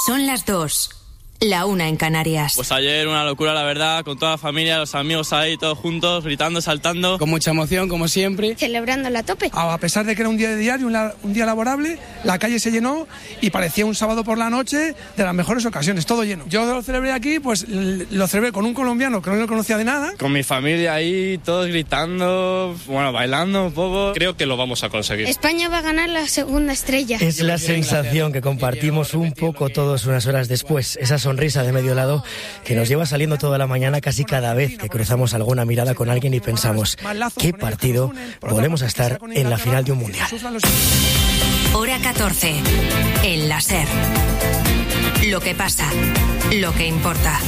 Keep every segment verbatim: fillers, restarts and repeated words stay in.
Son las dos. La una en Canarias. Pues ayer una locura, la verdad, con toda la familia, los amigos ahí, todos juntos, gritando, saltando. Con mucha emoción, como siempre. Celebrando a tope. A pesar de que era un día de diario, un día laborable, la calle se llenó y parecía un sábado por la noche de las mejores ocasiones, todo lleno. Yo lo celebré aquí, pues lo celebré con un colombiano que no lo conocía de nada. Con mi familia ahí, todos gritando, bueno, bailando un poco. Creo que lo vamos a conseguir. España va a ganar la segunda estrella. Es la sensación que compartimos un poco todos unas horas después. Esa sonrisa de medio lado que nos lleva saliendo toda la mañana casi cada vez que cruzamos alguna mirada con alguien y pensamos, ¿qué partido volvemos a estar en la final de un mundial? Hora catorce, en la SER. Lo que pasa, lo que importa.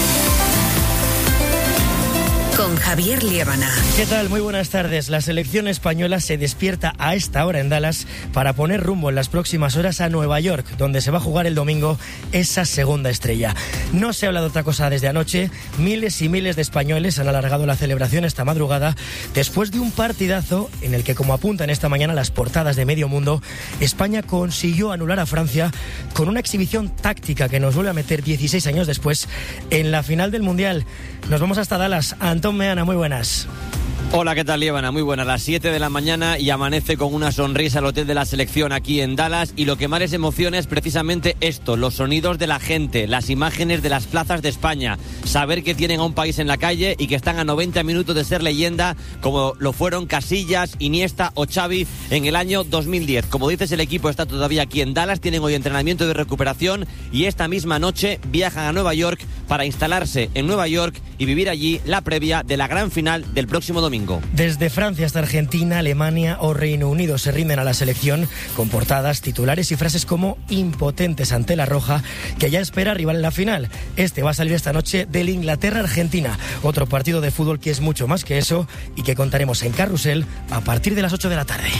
Con Javier Liébana. ¿Qué tal? Muy buenas tardes. La selección española se despierta a esta hora en Dallas para poner rumbo en las próximas horas a Nueva York, donde se va a jugar el domingo esa segunda estrella. No se habla de otra cosa desde anoche. Miles y miles de españoles han alargado la celebración esta madrugada después de un partidazo en el que, como apuntan esta mañana las portadas de Medio Mundo, España consiguió anular a Francia con una exhibición táctica que nos vuelve a meter dieciséis años después en la final del Mundial. Nos vamos hasta Dallas. Antón Meana, muy buenas. Hola, ¿qué tal, Liébana? Muy buena, a las siete de la mañana y amanece con una sonrisa el hotel de la selección aquí en Dallas, y lo que más les emociona es precisamente esto, los sonidos de la gente, las imágenes de las plazas de España, saber que tienen a un país en la calle y que están a noventa minutos de ser leyenda, como lo fueron Casillas, Iniesta o Xavi en el año dos mil diez. Como dices, el equipo está todavía aquí en Dallas, tienen hoy entrenamiento de recuperación y esta misma noche viajan a Nueva York para instalarse en Nueva York y vivir allí la previa de la gran final del próximo domingo. Desde Francia hasta Argentina, Alemania o Reino Unido se rinden a la selección con portadas, titulares y frases como impotentes ante la roja, que ya espera rival en la final. Este va a salir esta noche del Inglaterra-Argentina, otro partido de fútbol que es mucho más que eso y que contaremos en Carrusel a partir de las ocho de la tarde.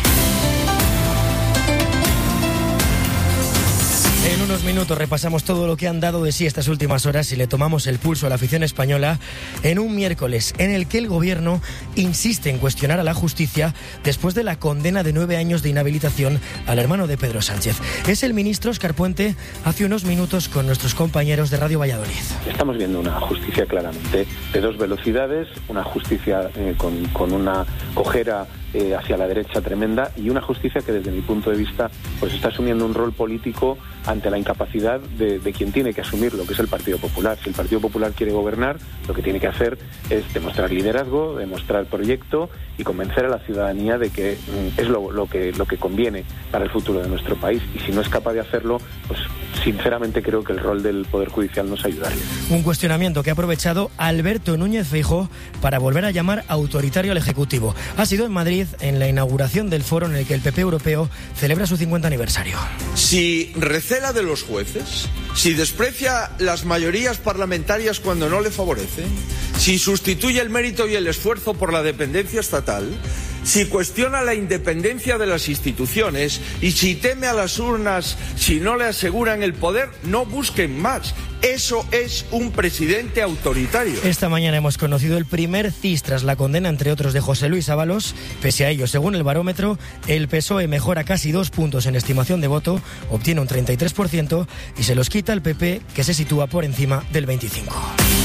En unos minutos repasamos todo lo que han dado de sí estas últimas horas y le tomamos el pulso a la afición española en un miércoles en el que el gobierno insiste en cuestionar a la justicia después de la condena de nueve años de inhabilitación al hermano de Pedro Sánchez. Es el ministro Óscar Puente hace unos minutos con nuestros compañeros de Radio Valladolid. Estamos viendo una justicia claramente de dos velocidades, una justicia eh, con, con una cojera Eh, hacia la derecha tremenda, y una justicia que desde mi punto de vista pues está asumiendo un rol político ante la incapacidad de, de quien tiene que asumirlo, que es el Partido Popular. Si el Partido Popular quiere gobernar, lo que tiene que hacer es demostrar liderazgo, demostrar proyecto y convencer a la ciudadanía de que mm, es lo, lo que lo que conviene para el futuro de nuestro país, y si no es capaz de hacerlo, pues sinceramente creo que el rol del Poder Judicial nos ayudaría. Un cuestionamiento que ha aprovechado Alberto Núñez Feijóo para volver a llamar autoritario al Ejecutivo. Ha sido en Madrid en la inauguración del foro en el que el P P europeo celebra su cincuenta aniversario. Si recela de los jueces, si desprecia las mayorías parlamentarias cuando no le favorecen, si sustituye el mérito y el esfuerzo por la dependencia estatal, si cuestiona la independencia de las instituciones y si teme a las urnas si no le aseguran el poder, no busquen más. Eso es un presidente autoritario. Esta mañana hemos conocido el primer C I S tras la condena, entre otros, de José Luis Ábalos. Pese a ello, según el barómetro, el P S O E mejora casi dos puntos en estimación de voto, obtiene un treinta y tres por ciento y se los quita el P P, que se sitúa por encima del veinticinco por ciento.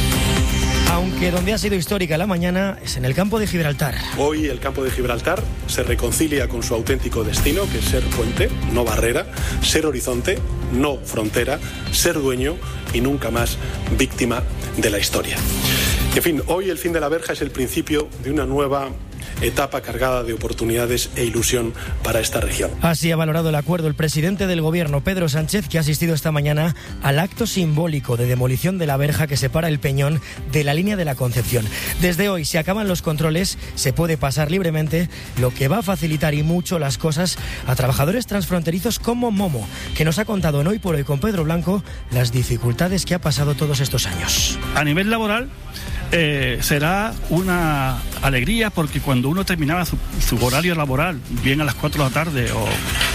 Aunque donde ha sido histórica la mañana es en el campo de Gibraltar. Hoy el campo de Gibraltar se reconcilia con su auténtico destino, que es ser puente, no barrera, ser horizonte, no frontera, ser dueño y nunca más víctima de la historia. En fin, hoy el fin de la verja es el principio de una nueva etapa cargada de oportunidades e ilusión para esta región. Así ha valorado el acuerdo el presidente del gobierno, Pedro Sánchez, que ha asistido esta mañana al acto simbólico de demolición de la verja que separa el Peñón de la línea de la Concepción. Desde hoy, si acaban los controles, se puede pasar libremente, lo que va a facilitar y mucho las cosas a trabajadores transfronterizos como Momo, que nos ha contado en Hoy por Hoy con Pedro Blanco las dificultades que ha pasado todos estos años. A nivel laboral, eh, será una alegría, porque cuando uno terminaba su, su horario laboral, bien a las cuatro de la tarde o,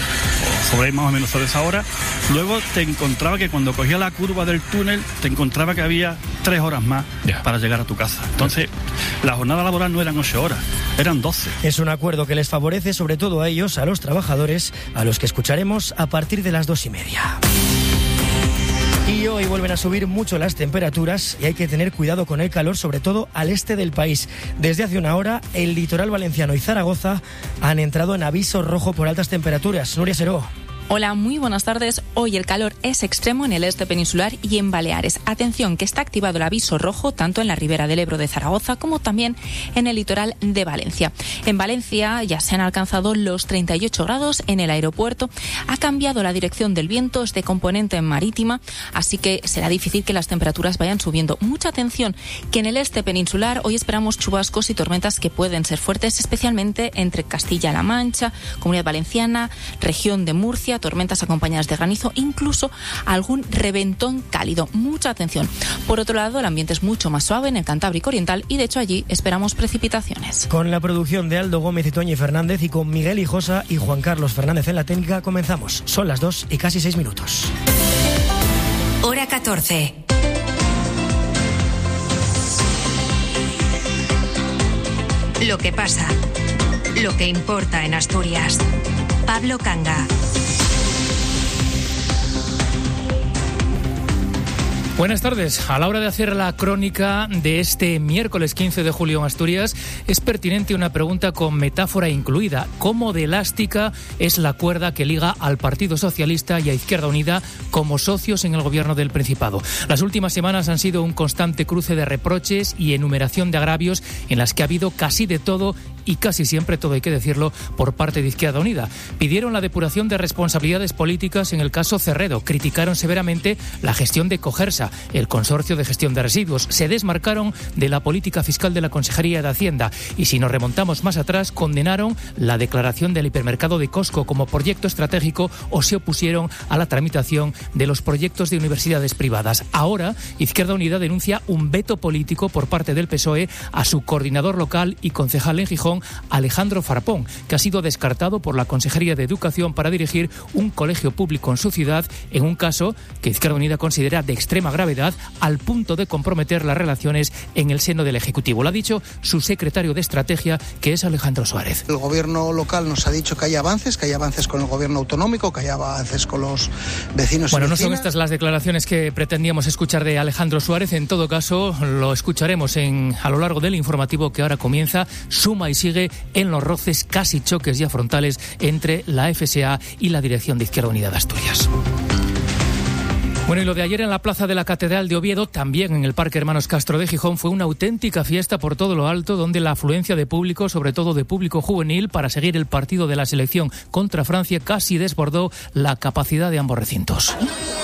o sobre más o menos sobre esa hora, luego te encontraba que cuando cogía la curva del túnel, te encontraba que había tres horas más yeah. para llegar a tu casa. Entonces, la jornada laboral no eran ocho horas, eran doce. Es un acuerdo que les favorece sobre todo a ellos, a los trabajadores, a los que escucharemos a partir de las dos y media. Y hoy vuelven a subir mucho las temperaturas y hay que tener cuidado con el calor, sobre todo al este del país. Desde hace una hora, el litoral valenciano y Zaragoza han entrado en aviso rojo por altas temperaturas. Nuria Seró. Hola, muy buenas tardes. Hoy el calor es extremo en el este peninsular y en Baleares. Atención, que está activado el aviso rojo tanto en la ribera del Ebro de Zaragoza como también en el litoral de Valencia. En Valencia ya se han alcanzado los treinta y ocho grados en el aeropuerto. Ha cambiado la dirección del viento, es de componente marítima, así que será difícil que las temperaturas vayan subiendo. Mucha atención, que en el este peninsular hoy esperamos chubascos y tormentas que pueden ser fuertes, especialmente entre Castilla-La Mancha, Comunidad Valenciana, región de Murcia, tormentas acompañadas de granizo, incluso algún reventón cálido. Mucha atención. Por otro lado, el ambiente es mucho más suave en el Cantábrico Oriental y de hecho allí esperamos precipitaciones. Con la producción de Aldo Gómez y Toñi Fernández y con Miguel Hijosa y Juan Carlos Fernández en la técnica, comenzamos. Son las dos y casi seis minutos. Hora catorce. Lo que pasa, lo que importa en Asturias. Pablo Canga. Buenas tardes. A la hora de hacer la crónica de este miércoles quince de julio en Asturias, es pertinente una pregunta con metáfora incluida. ¿Cómo de elástica es la cuerda que liga al Partido Socialista y a Izquierda Unida como socios en el gobierno del Principado? Las últimas semanas han sido un constante cruce de reproches y enumeración de agravios en las que ha habido casi de todo y casi siempre, todo hay que decirlo, por parte de Izquierda Unida. Pidieron la depuración de responsabilidades políticas en el caso Cerredo. Criticaron severamente la gestión de Cogersa, el consorcio de gestión de residuos. Se desmarcaron de la política fiscal de la Consejería de Hacienda. Y si nos remontamos más atrás, condenaron la declaración del hipermercado de Costco como proyecto estratégico o se opusieron a la tramitación de los proyectos de universidades privadas. Ahora, Izquierda Unida denuncia un veto político por parte del P S O E a su coordinador local y concejal en Gijón, Alejandro Farpón, que ha sido descartado por la Consejería de Educación para dirigir un colegio público en su ciudad, en un caso que Izquierda Unida considera de extrema gravedad, al punto de comprometer las relaciones en el seno del Ejecutivo. Lo ha dicho su secretario de Estrategia, que es Alejandro Suárez. El gobierno local nos ha dicho que hay avances, que hay avances con el gobierno autonómico, que hay avances con los vecinos y Bueno, no vecinas. son estas las declaraciones que pretendíamos escuchar de Alejandro Suárez. En todo caso, lo escucharemos en, a lo largo del informativo que ahora comienza. Suma y sigue en los roces, casi choques ya frontales entre la F S A y la dirección de Izquierda Unida de Asturias. Bueno, y lo de ayer en la plaza de la Catedral de Oviedo, también en el Parque Hermanos Castro de Gijón, fue una auténtica fiesta por todo lo alto, donde la afluencia de público, sobre todo de público juvenil, para seguir el partido de la selección contra Francia, casi desbordó la capacidad de ambos recintos.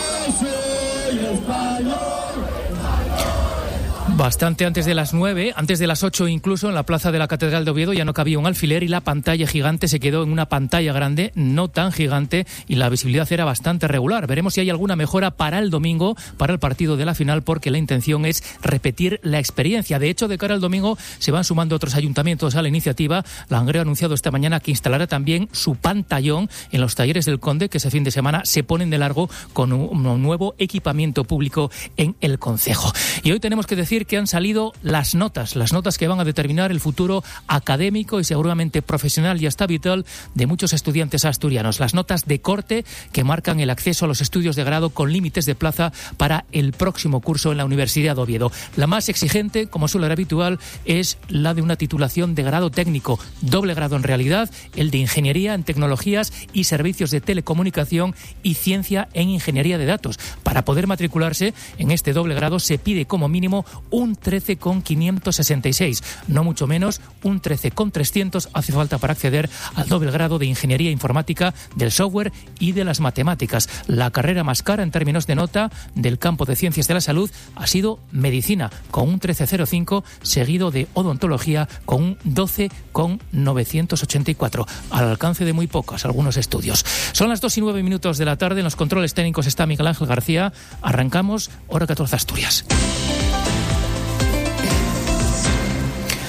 Bastante antes de las nueve, antes de las ocho incluso, en la plaza de la Catedral de Oviedo ya no cabía un alfiler y la pantalla gigante se quedó en una pantalla grande, no tan gigante, y la visibilidad era bastante regular. Veremos si hay alguna mejora para el domingo, para el partido de la final, porque la intención es repetir la experiencia. De hecho, de cara al domingo se van sumando otros ayuntamientos a la iniciativa. Langreo ha anunciado esta mañana que instalará también su pantallón en los talleres del Conde, que ese fin de semana se ponen de largo con un nuevo equipamiento público en el concejo. Y hoy tenemos que decir que han salido las notas, las notas que van a determinar el futuro académico y seguramente profesional y hasta vital de muchos estudiantes asturianos. Las notas de corte que marcan el acceso a los estudios de grado con límites de plaza para el próximo curso en la Universidad de Oviedo. La más exigente, como suele ser habitual, es la de una titulación de grado técnico, doble grado en realidad, el de Ingeniería en Tecnologías y Servicios de Telecomunicación y Ciencia en Ingeniería de Datos. Para poder matricularse en este doble grado se pide como mínimo un trece coma quinientos sesenta y seis, no mucho menos, un trece coma trescientos hace falta para acceder al doble grado de Ingeniería Informática, del Software y de las Matemáticas. La carrera más cara en términos de nota del campo de Ciencias de la Salud ha sido Medicina, con un trece coma cero cinco, seguido de Odontología con un doce coma novecientos ochenta y cuatro, al alcance de muy pocos algunos estudios. Son las dos y nueve minutos de la tarde, en los controles técnicos está Miguel Ángel García. Arrancamos, hora catorce Asturias.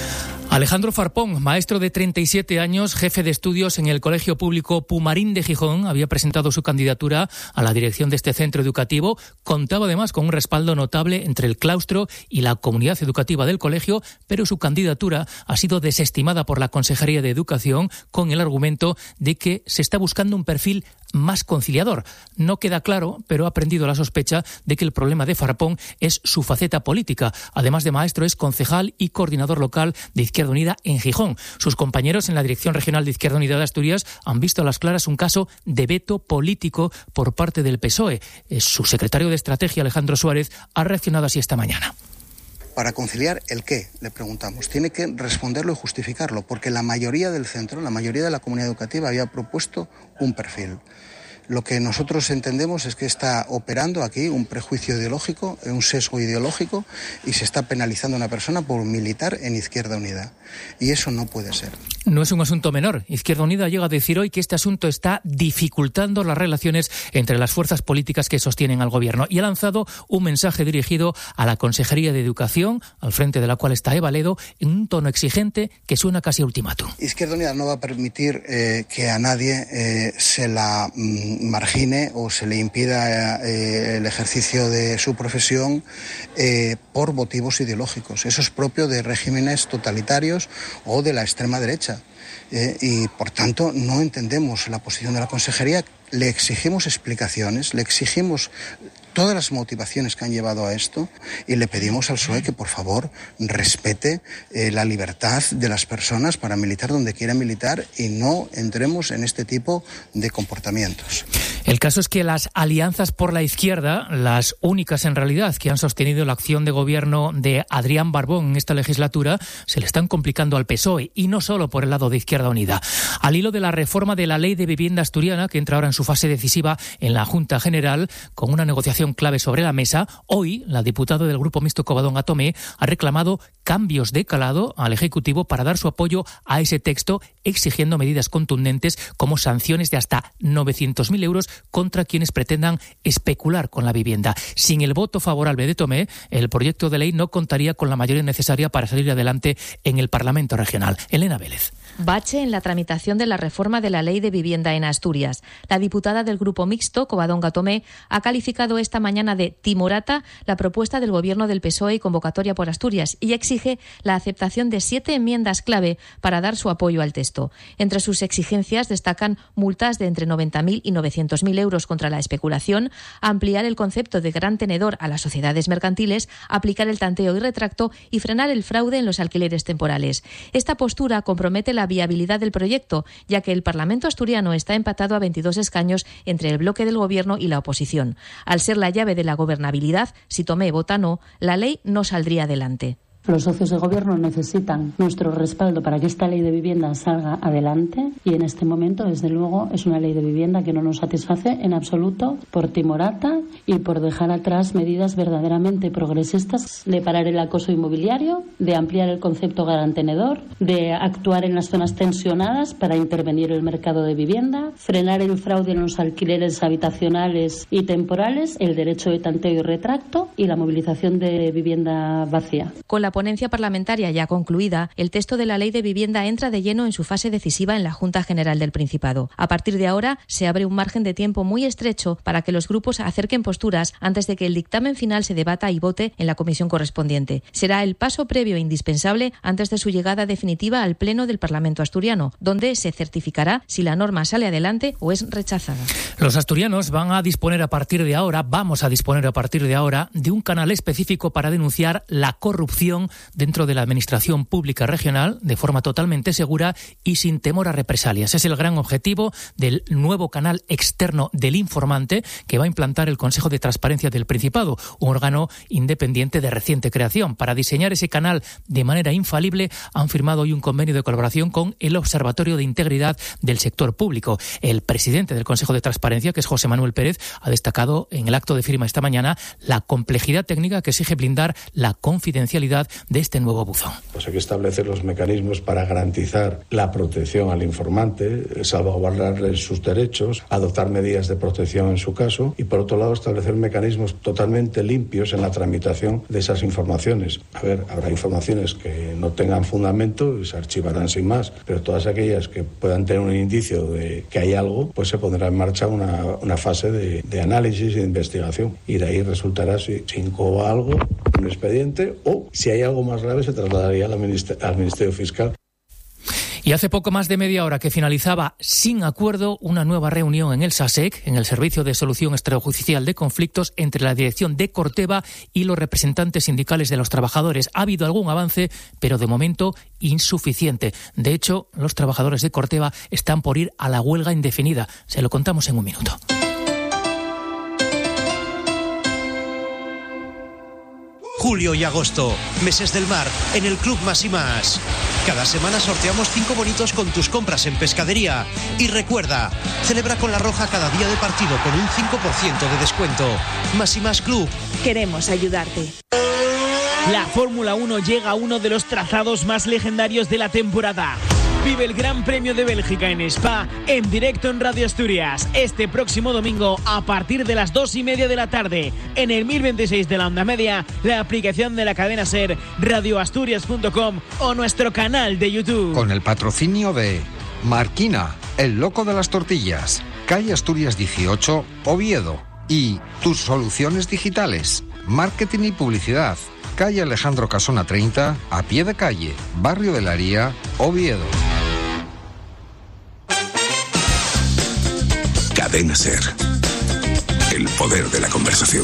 Alejandro Farpón, maestro de treinta y siete años, jefe de estudios en el Colegio Público Pumarín de Gijón, había presentado su candidatura a la dirección de este centro educativo. Contaba además con un respaldo notable entre el claustro y la comunidad educativa del colegio, pero su candidatura ha sido desestimada por la Consejería de Educación con el argumento de que se está buscando un perfil más conciliador. No queda claro, pero ha prendido la sospecha de que el problema de Farpón es su faceta política. Además de maestro, es concejal y coordinador local de Izquierda Unida en Gijón. Sus compañeros en la Dirección Regional de Izquierda Unida de Asturias han visto a las claras un caso de veto político por parte del P S O E. Su secretario de Estrategia, Alejandro Suárez, ha reaccionado así esta mañana. Para conciliar el qué, le preguntamos. Tiene que responderlo y justificarlo, porque la mayoría del centro, la mayoría de la comunidad educativa había propuesto un perfil. Lo que nosotros entendemos es que está operando aquí un prejuicio ideológico, un sesgo ideológico, y se está penalizando a una persona por militar en Izquierda Unida. Y eso no puede ser. No es un asunto menor. Izquierda Unida llega a decir hoy que este asunto está dificultando las relaciones entre las fuerzas políticas que sostienen al gobierno, y ha lanzado un mensaje dirigido a la Consejería de Educación, al frente de la cual está Eva Ledo, en un tono exigente que suena casi a ultimátum. Izquierda Unida no va a permitir eh, que a nadie eh, se la mm, margine o se le impida eh, el ejercicio de su profesión eh, por motivos ideológicos. Eso es propio de regímenes totalitarios o de la extrema derecha. Eh, y, por tanto, no entendemos la posición de la Consejería. Le exigimos explicaciones, le exigimos todas las motivaciones que han llevado a esto, y le pedimos al P S O E que, por favor, respete eh, la libertad de las personas para militar donde quieran militar y no entremos en este tipo de comportamientos. El caso es que las alianzas por la izquierda, las únicas en realidad que han sostenido la acción de gobierno de Adrián Barbón en esta legislatura, se le están complicando al P S O E, y no solo por el lado de Izquierda Unida. Al hilo de la reforma de la Ley de Vivienda asturiana, que entra ahora en su fase decisiva en la Junta General, con una negociación clave sobre la mesa, hoy la diputada del Grupo Mixto Covadonga Tomé ha reclamado cambios de calado al Ejecutivo para dar su apoyo a ese texto, exigiendo medidas contundentes como sanciones de hasta novecientos mil euros contra quienes pretendan especular con la vivienda. Sin el voto favorable de Tomé, el proyecto de ley no contaría con la mayoría necesaria para salir adelante en el Parlamento Regional. Elena Vélez. Bache en la tramitación de la reforma de la Ley de Vivienda en Asturias. La diputada del Grupo Mixto, Covadonga Tomé, ha calificado esta mañana de timorata la propuesta del Gobierno del P S O E y convocatoria por Asturias, y exige la aceptación de siete enmiendas clave para dar su apoyo al texto. Entre sus exigencias destacan multas de entre noventa mil y novecientos mil euros contra la especulación, ampliar el concepto de gran tenedor a las sociedades mercantiles, aplicar el tanteo y retracto y frenar el fraude en los alquileres temporales. Esta postura compromete la viabilidad del proyecto, ya que el Parlamento asturiano está empatado a veintidós escaños entre el bloque del Gobierno y la oposición. Al ser la llave de la gobernabilidad, si Tomé vota no, la ley no saldría adelante. Los socios de gobierno necesitan nuestro respaldo para que esta ley de vivienda salga adelante, y en este momento, desde luego, es una ley de vivienda que no nos satisface en absoluto por timorata y por dejar atrás medidas verdaderamente progresistas de parar el acoso inmobiliario, de ampliar el concepto garantenedor, de actuar en las zonas tensionadas para intervenir el mercado de vivienda, frenar el fraude en los alquileres habitacionales y temporales, el derecho de tanteo y retracto y la movilización de vivienda vacía. Con la ponencia parlamentaria ya concluida, el texto de la Ley de Vivienda entra de lleno en su fase decisiva en la Junta General del Principado. A partir de ahora, se abre un margen de tiempo muy estrecho para que los grupos acerquen posturas antes de que el dictamen final se debata y vote en la comisión correspondiente. Será el paso previo e indispensable antes de su llegada definitiva al Pleno del Parlamento asturiano, donde se certificará si la norma sale adelante o es rechazada. Los asturianos van a disponer a partir de ahora, vamos a disponer a partir de ahora, de un canal específico para denunciar la corrupción dentro de la administración pública regional de forma totalmente segura y sin temor a represalias. Es el gran objetivo del nuevo canal externo del informante que va a implantar el Consejo de Transparencia del Principado, un órgano independiente de reciente creación. Para diseñar ese canal de manera infalible han firmado hoy un convenio de colaboración con el Observatorio de Integridad del Sector Público. El presidente del Consejo de Transparencia, que es José Manuel Pérez, ha destacado en el acto de firma esta mañana la complejidad técnica que exige blindar la confidencialidad de este nuevo buzón. Pues hay que establecer los mecanismos para garantizar la protección al informante, salvaguardarle sus derechos, adoptar medidas de protección en su caso y, por otro lado, establecer mecanismos totalmente limpios en la tramitación de esas informaciones. A ver, habrá informaciones que no tengan fundamento y se archivarán sin más, pero todas aquellas que puedan tener un indicio de que hay algo, pues se pondrá en marcha una, una fase de, de análisis y de investigación y de ahí resultará si, si incoa algo, un expediente, o si hay algo más grave se trasladaría al Ministerio, al Ministerio Fiscal. Y hace poco más de media hora que finalizaba sin acuerdo una nueva reunión en el SASEC, en el Servicio de Solución Extrajudicial de Conflictos, entre la dirección de Corteva y los representantes sindicales de los trabajadores. Ha habido algún avance, pero de momento insuficiente. De hecho, los trabajadores de Corteva están por ir a la huelga indefinida. Se lo contamos en un minuto. Julio y agosto, meses del mar, en el Club Más y Más. Cada semana sorteamos cinco bonitos con tus compras en pescadería. Y recuerda, celebra con La Roja cada día de partido con un cinco por ciento de descuento. Más y Más Club. Queremos ayudarte. La Fórmula uno llega a uno de los trazados más legendarios de la temporada. Vive el Gran Premio de Bélgica en Spa en directo en Radio Asturias este próximo domingo a partir de las dos y media de la tarde en el mil veintiséis de la onda media, la aplicación de la cadena SER, radio asturias punto com o nuestro canal de YouTube. Con el patrocinio de Marquina, el loco de las tortillas, calle Asturias dieciocho, Oviedo, y tus soluciones digitales, marketing y publicidad, calle Alejandro Casona treinta, a pie de calle, barrio de la Haría, Oviedo. Cadena SER. El poder de la conversación.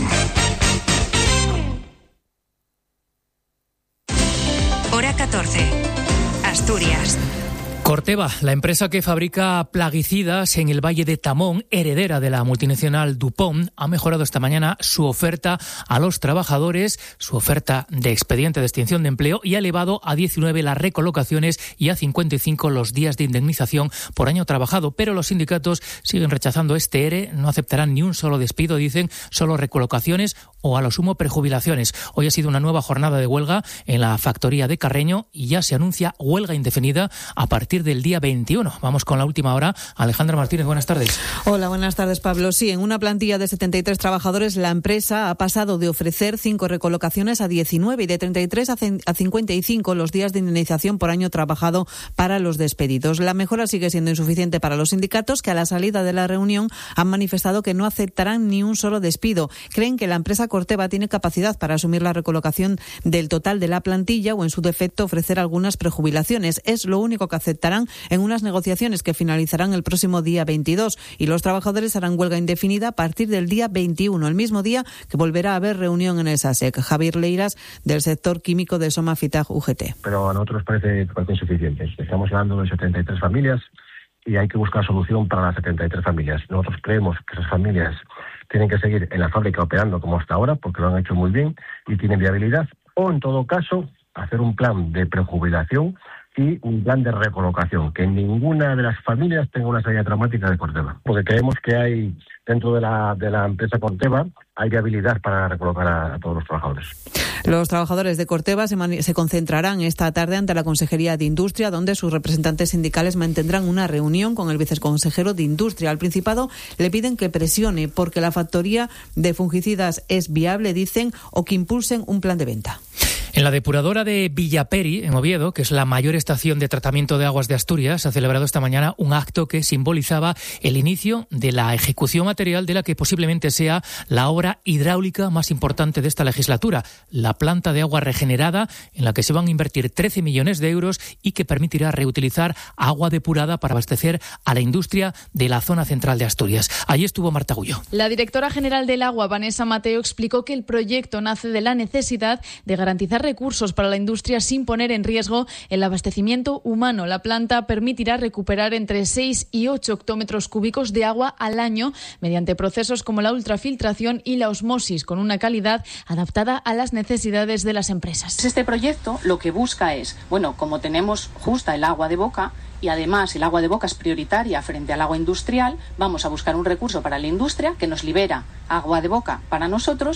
Hora catorce. Asturias. Corteva, la empresa que fabrica plaguicidas en el Valle de Tamón, heredera de la multinacional DuPont, ha mejorado esta mañana su oferta a los trabajadores, su oferta de expediente de extinción de empleo, y ha elevado a diecinueve las recolocaciones y a cincuenta y cinco los días de indemnización por año trabajado. Pero los sindicatos siguen rechazando este ERE, no aceptarán ni un solo despido, dicen, solo recolocaciones o a lo sumo prejubilaciones. Hoy ha sido una nueva jornada de huelga en la factoría de Carreño y ya se anuncia huelga indefinida a partir del día veintiuno. Vamos con la última hora. Alejandra Martínez, buenas tardes. Hola, buenas tardes, Pablo. Sí, en una plantilla de setenta y tres trabajadores, la empresa ha pasado de ofrecer cinco recolocaciones a diecinueve y de treinta y tres a cincuenta y cinco los días de indemnización por año trabajado para los despedidos. La mejora sigue siendo insuficiente para los sindicatos, que a la salida de la reunión han manifestado que no aceptarán ni un solo despido. Creen que la empresa Corteva tiene capacidad para asumir la recolocación del total de la plantilla o, en su defecto, ofrecer algunas prejubilaciones. Es lo único que aceptarán en unas negociaciones que finalizarán el próximo día veintidós, y los trabajadores harán huelga indefinida a partir del día veintiuno, el mismo día que volverá a haber reunión en el SASEC. Javier Leiras, del sector químico de Somafitag U G T. Pero a nosotros parece, parece insuficiente. Estamos hablando de setenta y tres familias y hay que buscar solución para las setenta y tres familias. Nosotros creemos que esas familias tienen que seguir en la fábrica operando como hasta ahora, porque lo han hecho muy bien y tienen viabilidad, o en todo caso hacer un plan de prejubilación y un plan de recolocación, que ninguna de las familias tenga una salida traumática de Corteva. Porque creemos que hay, dentro de la, de la empresa Corteva, hay viabilidad para recolocar a, a todos los trabajadores. Los trabajadores de Corteva se, mani- se concentrarán esta tarde ante la Consejería de Industria, donde sus representantes sindicales mantendrán una reunión con el viceconsejero de Industria. Al Principado le piden que presione porque la factoría de fungicidas es viable, dicen, o que impulsen un plan de venta. En la depuradora de Villaperi, en Oviedo, que es la mayor estación de tratamiento de aguas de Asturias, se ha celebrado esta mañana un acto que simbolizaba el inicio de la ejecución material de la que posiblemente sea la obra hidráulica más importante de esta legislatura, la planta de agua regenerada, en la que se van a invertir trece millones de euros y que permitirá reutilizar agua depurada para abastecer a la industria de la zona central de Asturias. Allí estuvo Marta Gullo. La directora general del agua, Vanessa Mateo, explicó que el proyecto nace de la necesidad de garantizar recursos para la industria sin poner en riesgo el abastecimiento humano. La planta permitirá recuperar entre seis y ocho hectómetros cúbicos de agua al año mediante procesos como la ultrafiltración y la osmosis, con una calidad adaptada a las necesidades de las empresas. Este proyecto lo que busca es, bueno, como tenemos justa el agua de boca, y además el agua de boca es prioritaria frente al agua industrial, vamos a buscar un recurso para la industria que nos libera agua de boca para nosotros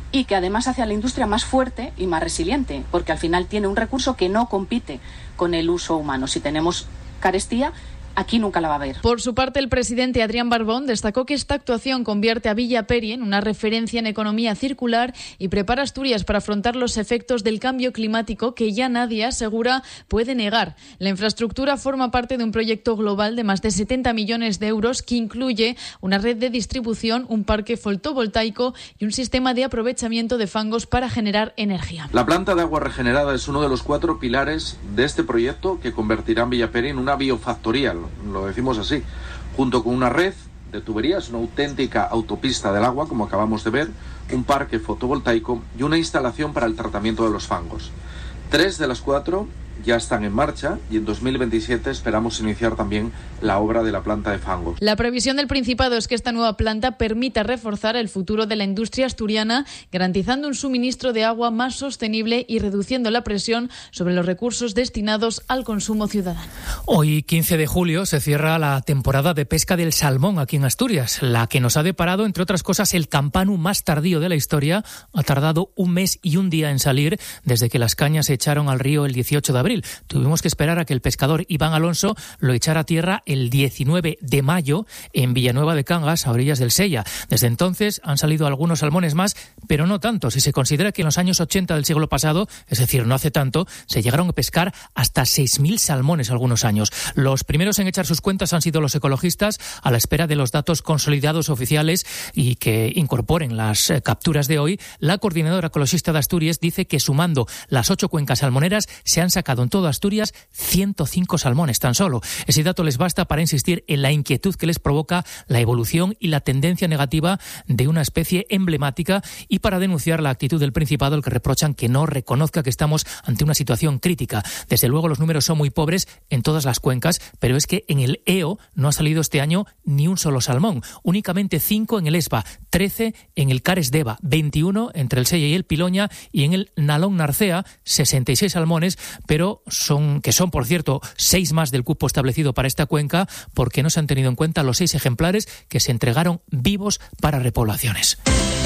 y que además hace a la industria más fuerte y más resiliente, porque al final tiene un recurso que no compite con el uso humano. Si tenemos carestía, aquí nunca la va a haber. Por su parte, el presidente Adrián Barbón destacó que esta actuación convierte a Villa Peri en una referencia en economía circular y prepara a Asturias para afrontar los efectos del cambio climático que ya nadie, asegura, puede negar. La infraestructura forma parte de un proyecto global de más de setenta millones de euros que incluye una red de distribución, un parque fotovoltaico y un sistema de aprovechamiento de fangos para generar energía. La planta de agua regenerada es uno de los cuatro pilares de este proyecto que convertirá a Villa Peri en una biofactoría, lo decimos así, junto con una red de tuberías, una auténtica autopista del agua, como acabamos de ver, un parque fotovoltaico y una instalación para el tratamiento de los fangos. Tres de las cuatro ya están en marcha y en dos mil veintisiete esperamos iniciar también la obra de la planta de fangos. La previsión del Principado es que esta nueva planta permita reforzar el futuro de la industria asturiana, garantizando un suministro de agua más sostenible y reduciendo la presión sobre los recursos destinados al consumo ciudadano. Hoy, quince de julio, se cierra la temporada de pesca del salmón aquí en Asturias, la que nos ha deparado, entre otras cosas, el campanu más tardío de la historia. Ha tardado un mes y un día en salir desde que las cañas se echaron al río el dieciocho de abril. Tuvimos que esperar a que el pescador Iván Alonso lo echara a tierra el diecinueve de mayo en Villanueva de Cangas, a orillas del Sella. Desde entonces han salido algunos salmones más, pero no tanto. Si se considera que en los años ochenta del siglo pasado, es decir, no hace tanto, se llegaron a pescar hasta seis mil salmones algunos años. Los primeros en echar sus cuentas han sido los ecologistas, a la espera de los datos consolidados oficiales y que incorporen las eh, capturas de hoy. La coordinadora ecologista de Asturias dice que sumando las ocho cuencas salmoneras se han sacado en todo Asturias ciento cinco salmones tan solo. Ese dato les basta para insistir en la inquietud que les provoca la evolución y la tendencia negativa de una especie emblemática y para denunciar la actitud del Principado, al que reprochan que no reconozca que estamos ante una situación crítica. Desde luego los números son muy pobres en todas las cuencas, pero es que en el E O no ha salido este año ni un solo salmón. Únicamente cinco en el Esba, trece en el Cares Deva, veintiuno entre el Sella y el Piloña, y en el Nalón Narcea sesenta y seis salmones, pero son que son, por cierto, seis más del cupo establecido para esta cuenca, porque no se han tenido en cuenta los seis ejemplares que se entregaron vivos para repoblaciones.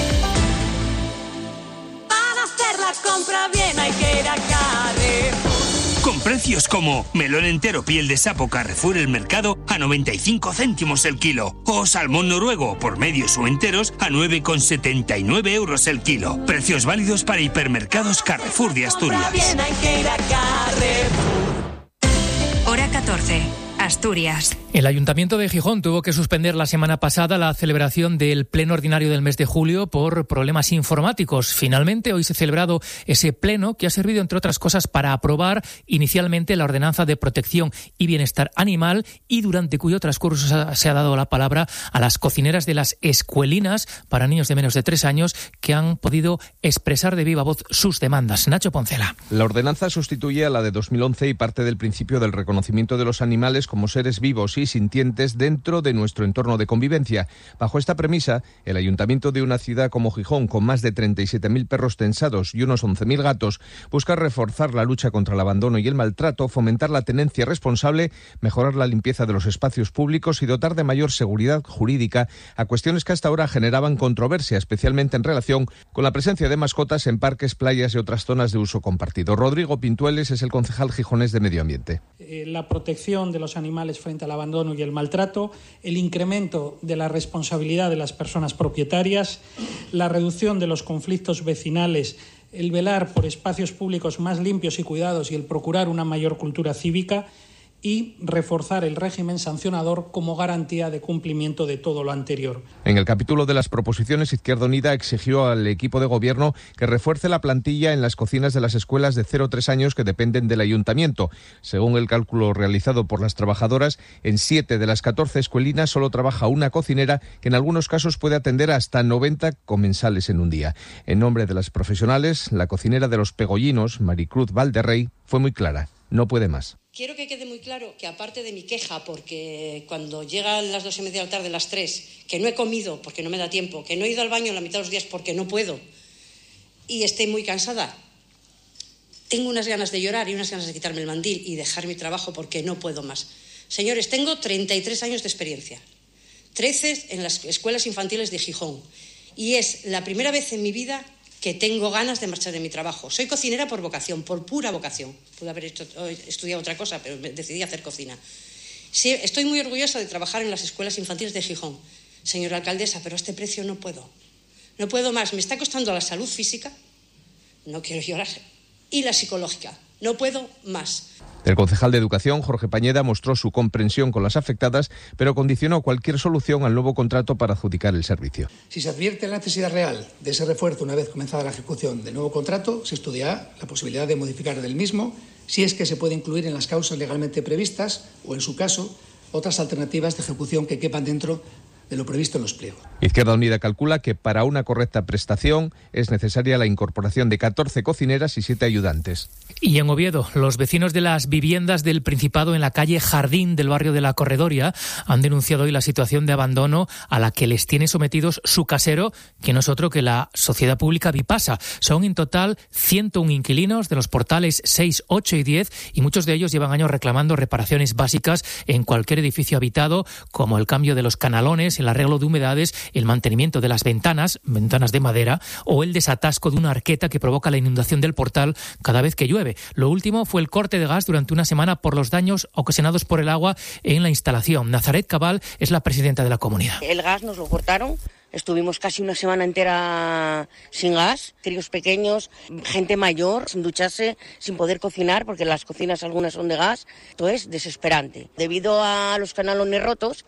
Para hacer la compra bien hay que ir a Carrefour. Con precios como melón entero piel de sapo Carrefour El Mercado a noventa y cinco céntimos el kilo, o salmón noruego por medios o enteros a nueve con setenta y nueve euros el kilo. Precios válidos para hipermercados Carrefour de Asturias. Bien hay que ir a Carrefour. Hora catorce. Asturias. El Ayuntamiento de Gijón tuvo que suspender la semana pasada la celebración del pleno ordinario del mes de julio por problemas informáticos. Finalmente, hoy se ha celebrado ese pleno que ha servido, entre otras cosas, para aprobar inicialmente la Ordenanza de Protección y Bienestar Animal y durante cuyo transcurso se ha dado la palabra a las cocineras de las escuelinas para niños de menos de tres años que han podido expresar de viva voz sus demandas. Nacho Poncela. La ordenanza sustituye a la de dos mil once y parte del principio del reconocimiento de los animales como seres vivos y sintientes dentro de nuestro entorno de convivencia. Bajo esta premisa, el ayuntamiento de una ciudad como Gijón, con más de treinta y siete mil perros censados y unos once mil gatos, busca reforzar la lucha contra el abandono y el maltrato, fomentar la tenencia responsable, mejorar la limpieza de los espacios públicos y dotar de mayor seguridad jurídica a cuestiones que hasta ahora generaban controversia, especialmente en relación con la presencia de mascotas en parques, playas y otras zonas de uso compartido. Rodrigo Pintueles es el concejal gijonés de Medio Ambiente. Eh, la protección de los animales frente al abandono y el maltrato, el incremento de la responsabilidad de las personas propietarias, la reducción de los conflictos vecinales, el velar por espacios públicos más limpios y cuidados y el procurar una mayor cultura cívica, y reforzar el régimen sancionador como garantía de cumplimiento de todo lo anterior. En el capítulo de las proposiciones, Izquierda Unida exigió al equipo de gobierno que refuerce la plantilla en las cocinas de las escuelas de cero a tres años que dependen del ayuntamiento. Según el cálculo realizado por las trabajadoras, en siete de las catorce escuelinas solo trabaja una cocinera que en algunos casos puede atender hasta noventa comensales en un día. En nombre de las profesionales, la cocinera de los Pegollinos, Maricruz Valderrey, fue muy clara. No puede más. Quiero que quede muy claro que, aparte de mi queja, porque cuando llegan las dos y media de la tarde, las tres, que no he comido porque no me da tiempo, que no he ido al baño la mitad de los días porque no puedo y estoy muy cansada, tengo unas ganas de llorar y unas ganas de quitarme el mandil y dejar mi trabajo porque no puedo más. Señores, tengo treinta y tres años de experiencia, trece en las escuelas infantiles de Gijón, y es la primera vez en mi vida que tengo ganas de marchar de mi trabajo. Soy cocinera por vocación, por pura vocación. Pude haber hecho, estudiado otra cosa, pero decidí hacer cocina. Sí, estoy muy orgullosa de trabajar en las escuelas infantiles de Gijón. Señora alcaldesa, pero a este precio no puedo. No puedo más. Me está costando la salud física, no quiero llorar, y la psicológica. No puedo más. El concejal de Educación, Jorge Pañeda, mostró su comprensión con las afectadas, pero condicionó cualquier solución al nuevo contrato para adjudicar el servicio. Si se advierte la necesidad real de ese refuerzo una vez comenzada la ejecución del nuevo contrato, se estudiará la posibilidad de modificar del mismo, si es que se puede incluir en las causas legalmente previstas o, en su caso, otras alternativas de ejecución que quepan dentro de lo previsto en los pliegos. Izquierda Unida calcula que para una correcta prestación es necesaria la incorporación de catorce cocineras y siete ayudantes. Y en Oviedo, los vecinos de las viviendas del Principado en la calle Jardín del barrio de la Corredoria han denunciado hoy la situación de abandono a la que les tiene sometidos su casero, que no es otro que la Sociedad Pública Vipasa. Son en total ciento uno inquilinos de los portales seis, ocho y diez, y muchos de ellos llevan años reclamando reparaciones básicas en cualquier edificio habitado, como el cambio de los canalones, el arreglo de humedades, el mantenimiento de las ventanas, ventanas de madera, o el desatasco de una arqueta que provoca la inundación del portal cada vez que llueve. Lo último fue el corte de gas durante una semana por los daños ocasionados por el agua en la instalación. Nazaret Cabal es la presidenta de la comunidad. El gas nos lo cortaron. Estuvimos casi una semana entera sin gas, críos pequeños, gente mayor, sin ducharse, sin poder cocinar, porque las cocinas algunas son de gas. Esto es desesperante. Debido a los canalones rotos,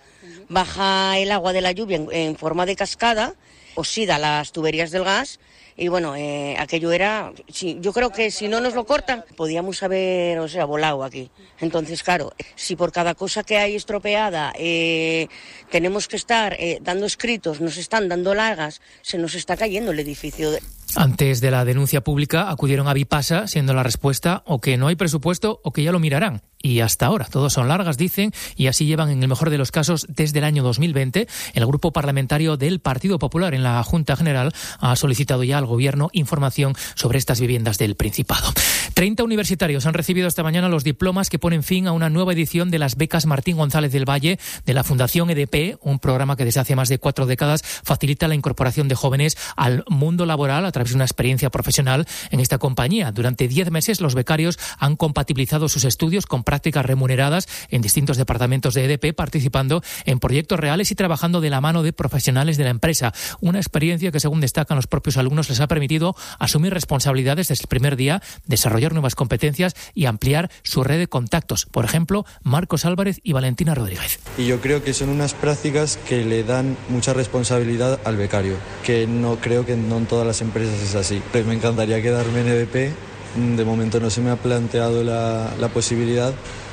baja el agua de la lluvia en, en forma de cascada, oxida las tuberías del gas. Y bueno, eh, aquello era, sí, yo creo que si no nos lo cortan, podíamos haber, o sea, volado aquí. Entonces, claro, si por cada cosa que hay estropeada eh, tenemos que estar eh, dando escritos, nos están dando largas, se nos está cayendo el edificio. Antes de la denuncia pública acudieron a Vipasa, siendo la respuesta o que no hay presupuesto o que ya lo mirarán. Y hasta ahora, todos son largas, dicen, y así llevan en el mejor de los casos desde el año dos mil veinte. El grupo parlamentario del Partido Popular en la Junta General ha solicitado ya al Gobierno información sobre estas viviendas del Principado. treinta universitarios han recibido esta mañana los diplomas que ponen fin a una nueva edición de las becas Martín González del Valle de la Fundación E D P, un programa que desde hace más de cuatro décadas facilita la incorporación de jóvenes al mundo laboral a través de una experiencia profesional en esta compañía. Durante diez meses los becarios han compatibilizado sus estudios con prácticas remuneradas en distintos departamentos de E D P, participando en proyectos reales y trabajando de la mano de profesionales de la empresa. Una experiencia que, según destacan los propios alumnos, les ha permitido asumir responsabilidades desde el primer día, desarrollar nuevas competencias y ampliar su red de contactos. Por ejemplo, Marcos Álvarez y Valentina Rodríguez. Y yo creo que son unas prácticas que le dan mucha responsabilidad al becario, que no creo que no en todas las empresas es así. Pues me encantaría quedarme en E D P. De momento no se me ha planteado la, la posibilidad,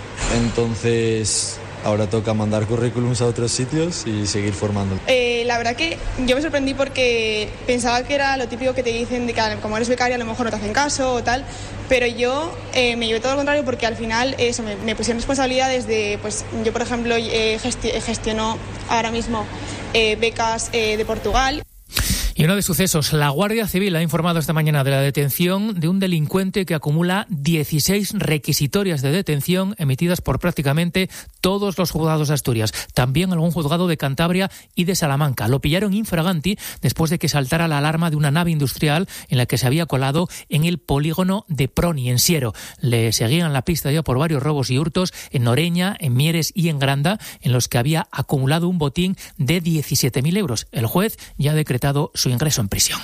entonces ahora toca mandar currículums a otros sitios y seguir formando. Eh, la verdad que yo me sorprendí porque pensaba que era lo típico que te dicen de que como eres becaria a lo mejor no te hacen caso o tal, pero yo eh, me llevé todo lo contrario porque al final eso me, me pusieron responsabilidades de, pues yo por ejemplo eh, gesti- gestiono ahora mismo eh, becas eh, de Portugal. Y uno de sucesos, la Guardia Civil ha informado esta mañana de la detención de un delincuente que acumula dieciséis requisitorias de detención emitidas por prácticamente todos los juzgados de Asturias, también algún juzgado de Cantabria y de Salamanca. Lo pillaron infraganti después de que saltara la alarma de una nave industrial en la que se había colado en el polígono de Proni, en Siero. Le seguían la pista ya por varios robos y hurtos en Noreña, en Mieres y en Granda, en los que había acumulado un botín de diecisiete mil euros. El juez ya ha decretado su ingreso en prisión.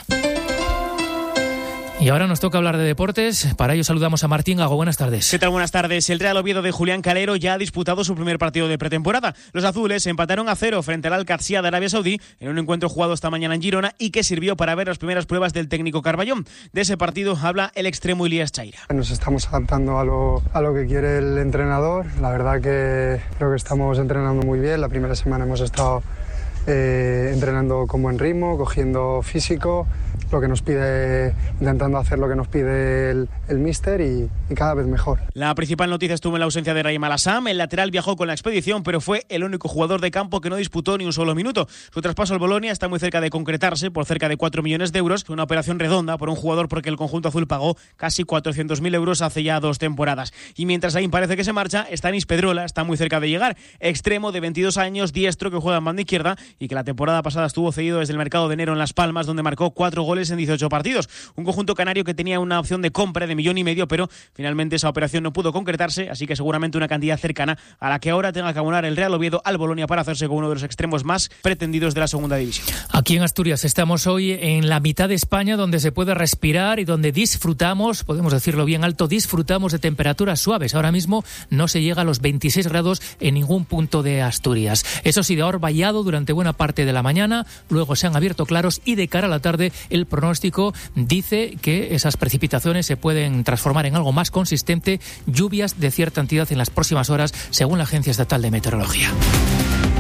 Y ahora nos toca hablar de deportes. Para ello saludamos a Martín Gago. Buenas tardes. ¿Qué tal? Buenas tardes. El Real Oviedo de Julián Calero ya ha disputado su primer partido de pretemporada. Los azules empataron a cero frente al Al-Qadsiya de Arabia Saudí en un encuentro jugado esta mañana en Girona y que sirvió para ver las primeras pruebas del técnico Carballón. De ese partido habla el extremo Ilías Chaira. Nos estamos adaptando a lo, a lo que quiere el entrenador. La verdad que creo que estamos entrenando muy bien. La primera semana hemos estado eh, entrenando como en ritmo, cogiendo físico, lo que nos pide, intentando hacer lo que nos pide el, el míster y, y cada vez mejor. La principal noticia estuvo en la ausencia de Raim Alassam. El lateral viajó con la expedición, pero fue el único jugador de campo que no disputó ni un solo minuto. Su traspaso al Bolonia está muy cerca de concretarse por cerca de cuatro millones de euros. Fue una operación redonda por un jugador porque el conjunto azul pagó casi cuatrocientos mil euros hace ya dos temporadas. Y mientras Raim parece que se marcha, Stanis Pedrola está muy cerca de llegar. Extremo de veintidós años, diestro, que juega en banda izquierda y que la temporada pasada estuvo cedido desde el mercado de enero en Las Palmas, donde marcó cuatro goles en dieciocho partidos. Un conjunto canario que tenía una opción de compra de millón y medio, pero finalmente esa operación no pudo concretarse, así que seguramente una cantidad cercana a la que ahora tenga que abonar el Real Oviedo al Bolonia para hacerse con uno de los extremos más pretendidos de la segunda división. Aquí en Asturias estamos hoy en la mitad de España, donde se puede respirar y donde disfrutamos, podemos decirlo bien alto, disfrutamos de temperaturas suaves. Ahora mismo no se llega a los veintiséis grados en ningún punto de Asturias. Eso sí, de ahora vallado durante buena parte de la mañana, luego se han abierto claros y de cara a la tarde el pronóstico dice que esas precipitaciones se pueden transformar en algo más consistente, lluvias de cierta entidad en las próximas horas, según la Agencia Estatal de Meteorología.